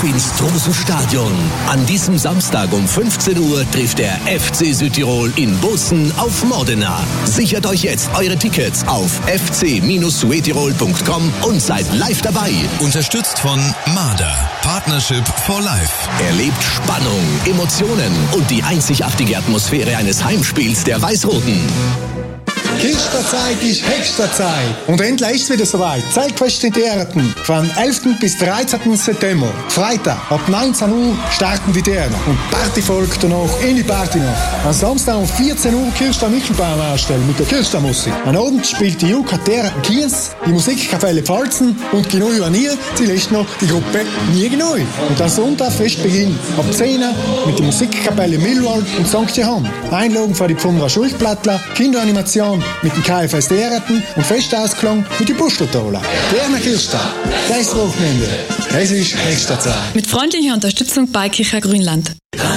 Auf ins Trosenstadion. An diesem Samstag um 15 Uhr trifft der FC Südtirol in Bozen auf Modena. Sichert euch jetzt eure Tickets auf fc-suetirol.com und seid live dabei. Unterstützt von Marder. Partnership for Life. Erlebt Spannung, Emotionen und die einzigartige Atmosphäre eines Heimspiels der Weiß-Roten. Kirchsterzeit ist Hexterzeit. Und endlich ist es wieder soweit. Zeitfest in Därten. Von 11. bis 13. September. Freitag ab 19 Uhr starten die Därten. Und Party folgt danach in die Party noch. Am Samstag um 14 Uhr Kirchster Michelbaum anstellen mit der Kirchstermusik. Am Abend spielt die UK Därten Kies, die Musikkapelle Pfalzen und genau über nie, sie lässt noch die Gruppe Nie Genau. Und am Sonntag Festbeginn ab 10 Uhr mit der Musikkapelle Millwall und St. Johann. Einlagen für die Pfundra Schulplattler, Kinderanimation mit dem KFS Därten und Festausklang mit den Busteltola. Därner Kirchster, das Wochenende. Es ist Hexterzeit. Mit freundlicher Unterstützung bei Kirche Grünland.